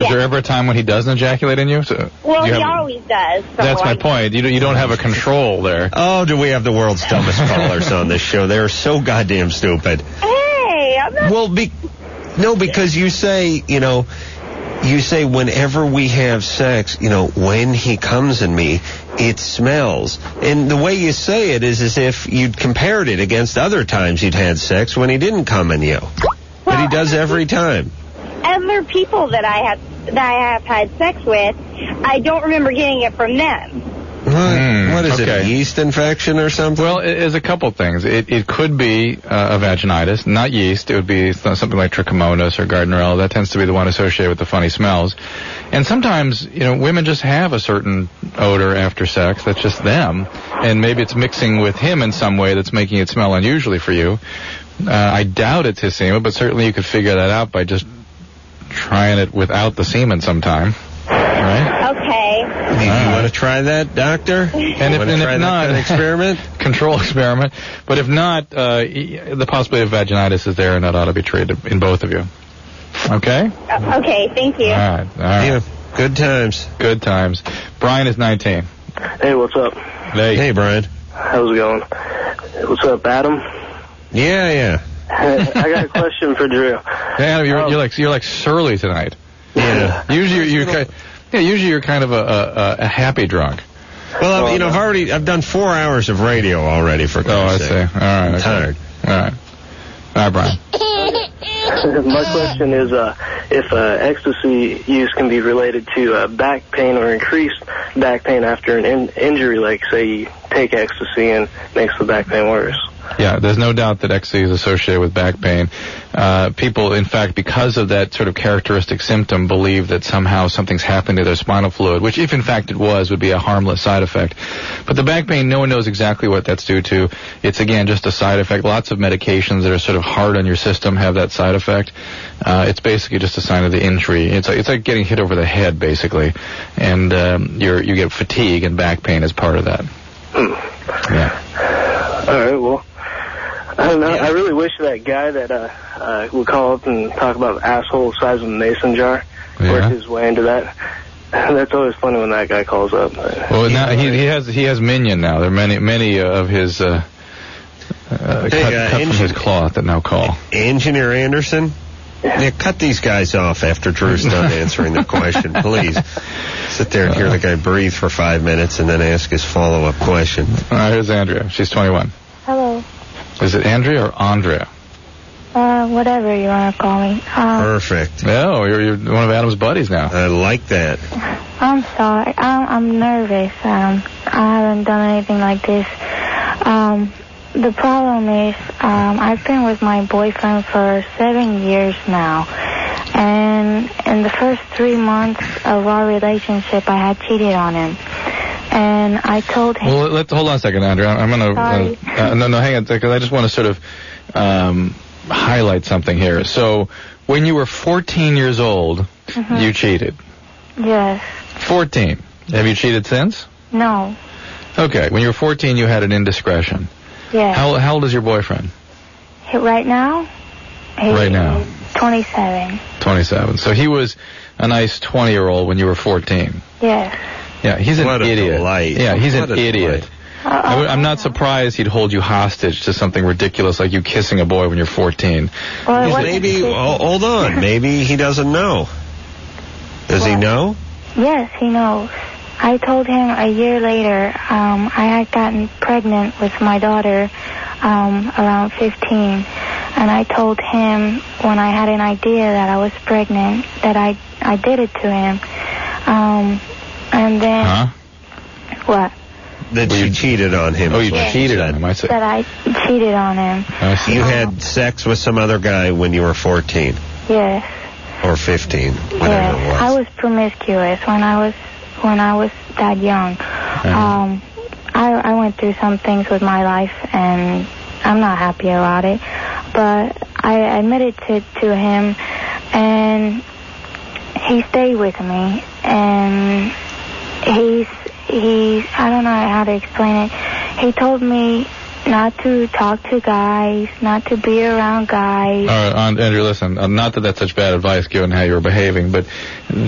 Is there ever a time when he doesn't ejaculate in you? Well, he always does. That's my point. You don't have a control there. Oh, do we have the world's dumbest callers on this show? They're so goddamn stupid. Hey, I'm not... Well, because you say, whenever we have sex, when he comes in me, it smells. And the way you say it is as if you'd compared it against other times you'd had sex when he didn't come in you. But he does every time. Other people that I have had sex with, I don't remember getting it from them. What is it, a yeast infection or something? Well, there's a couple things. It could be a vaginitis, not yeast. It would be something like trichomonas or Gardnerella. That tends to be the one associated with the funny smells. And sometimes, women just have a certain odor after sex that's just them. And maybe it's mixing with him in some way that's making it smell unusually for you. I doubt it's his semen, but certainly you could figure that out by just trying it without the semen sometime. Right? Okay. You want to try that, doctor? And if not, an experiment? Control experiment. But if not, the possibility of vaginitis is there, and that ought to be treated in both of you. Okay? Okay, thank you. All right. Yeah, good times. Good times. Brian is 19. Hey, what's up? Hey, Brian. How's it going? What's up, Adam? Yeah. I got a question for Drew. Hey, Adam, you're like surly tonight. Yeah. Usually you're kind of a happy drunk. Well, I've done 4 hours of radio already for God's sake. Oh, I see. All right. I'm tired. All right, Brian. My question is if ecstasy use can be related to back pain or increased back pain after an injury, like, say, you take ecstasy and makes the back pain worse. Yeah, there's no doubt that ecstasy is associated with back pain. People, in fact, because of that sort of characteristic symptom, believe that somehow something's happened to their spinal fluid, which, if in fact it was, would be a harmless side effect. But the back pain, no one knows exactly what that's due to. It's, again, just a side effect. Lots of medications that are sort of hard on your system have that side effect. It's basically just a sign of the injury. It's like getting hit over the head, basically. And you get fatigue, and back pain is part of that. Yeah. All right, well, I don't know. I really wish that guy that would call up and talk about asshole the size of a mason jar worked his way into that. That's always funny when that guy calls up. Well, now he has Minion now. There are many of his cut from his cloth that now call. Engineer Anderson? Yeah, cut these guys off after Drew's done answering the question, please. Sit there and hear the guy breathe for 5 minutes and then ask his follow-up question. All right, here's Andrea. She's 21. Hello. Is it Andrea or Andrea? Whatever you want to call me. Perfect. Oh, you're one of Adam's buddies now. I like that. I'm sorry. I'm nervous. I haven't done anything like this. The problem is, I've been with my boyfriend for 7 years now. And in the first 3 months of our relationship, I had cheated on him. And I told him... Well, hold on a second, Andrea. I'm going to... No, hang on a second. I just want to sort of highlight something here. So, when you were 14 years old, you cheated. Yes. 14. Have you cheated since? No. Okay. When you were 14, you had an indiscretion. Yes. How old is your boyfriend? Right now? Right now. 27. 27. So he was a nice 20-year-old when you were 14. Yes. Yeah, he's an idiot. Delight. Yeah, he's an idiot. I'm not surprised he'd hold you hostage to something ridiculous like you kissing a boy when you're 14. Well, maybe, hold on, maybe he doesn't know. Does he know? Yes, he knows. I told him a year later I had gotten pregnant with my daughter around 15. And I told him when I had an idea that I was pregnant that I did it to him. And then... Huh? What? That you cheated on him. Oh, you cheated on him, I see. That I cheated on him. I see. You had sex with some other guy when you were 14? Yes. Or 15, whatever it was. I was promiscuous when I was that young. I went through some things with my life, and I'm not happy about it. But I admitted to him, and he stayed with me, and he's I don't know how to explain it. He told me not to talk to guys, not to be around guys. All right, Andrew, listen, not that that's such bad advice given how you were behaving, but